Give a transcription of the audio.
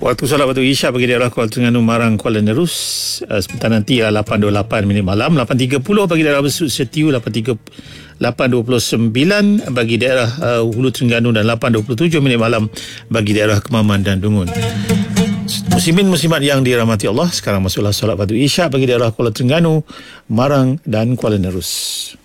Waktu solat waktu Isyak bagi daerah Kuala Terengganu Marang Kuala Nerus sebentar nanti 8.28 minit malam, 8.30 bagi daerah Besut Setiu, 8.29 bagi daerah Hulu Terengganu dan 8.27 minit malam bagi daerah Kemaman dan Dungun. Muslimin muslimat yang dirahmati Allah, sekarang masuklah solat waktu Isyak bagi daerah Kuala Terengganu, Marang dan Kuala Nerus.